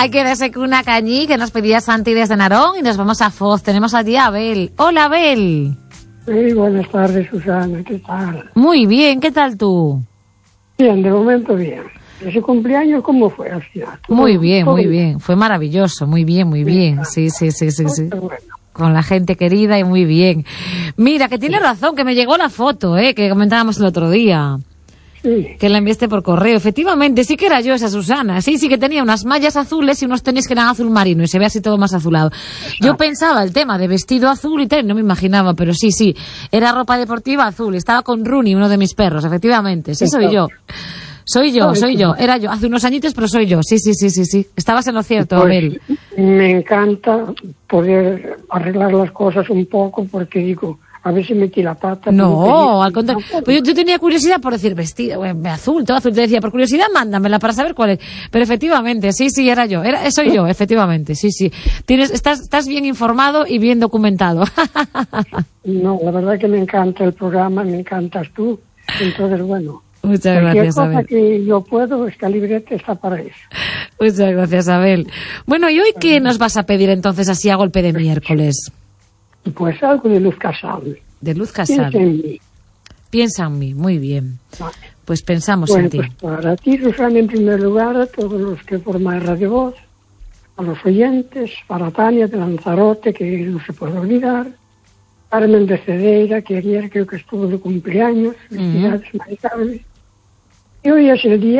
Hay que darse con una cañí que nos pedía Santi desde Narón y nos vamos a Foz. Tenemos allí a Abel. Hola, Abel. Sí, buenas tardes, Susana. ¿Qué tal? Muy bien, ¿qué tal tú? Bien, de momento bien. ¿Ese cumpleaños cómo fue al final? Muy bien, muy bien. Fue maravilloso, muy bien, muy bien. Sí. Bueno. Con la gente querida y muy bien. Mira, que tiene razón, que me llegó la foto, que comentábamos el otro día. Sí. Que la enviaste por correo. Efectivamente, sí que era yo esa Susana. Sí, que tenía unas mallas azules y unos tenis que eran azul marino y se ve así todo más azulado. Yo pensaba el tema de vestido azul y tal, no me imaginaba, pero sí. Era ropa deportiva azul. Estaba con Rooney, uno de mis perros, efectivamente. Sí, soy yo. Soy yo. Era yo. Hace unos añitos, pero soy yo. Sí. Estabas en lo cierto, Pues, Abel. me encanta poder arreglar las cosas un poco porque digo, a ver si metí la pata. No, al contrario. Pues yo tenía curiosidad por decir vestido, azul, todo azul. Te decía, por curiosidad, mándamela para saber cuál es. Pero efectivamente, sí, era yo. Soy yo, efectivamente, sí. Estás bien informado y bien documentado. No, la verdad que me encanta el programa, me encantas tú. Entonces, bueno. Muchas gracias, Abel. Cualquier cosa que yo puedo, esta libreta está para eso. Muchas gracias, Abel. Bueno, ¿y hoy qué nos vas a pedir entonces así a golpe de miércoles? Pues algo de Luz Casal. De Luz Casal. Piensa en mí. Piensa en mí, muy bien. Vale. Pues pensamos Bueno, en ti. pues para ti, Susana, en primer lugar, a todos los que forman Radio Voz, a los oyentes, para Tania de Lanzarote, que no se puede olvidar, Carmen de Cedeira, que ayer creo que estuvo de cumpleaños, felicidades, Mari Carmen. Y hoy es el día